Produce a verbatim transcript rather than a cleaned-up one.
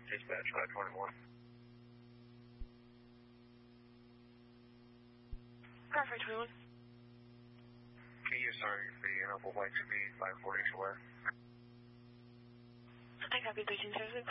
Dispatch five twenty-one. Car five twenty-one. Yes, sorry, the Apple White to be five forty to where? I copy thirteen services.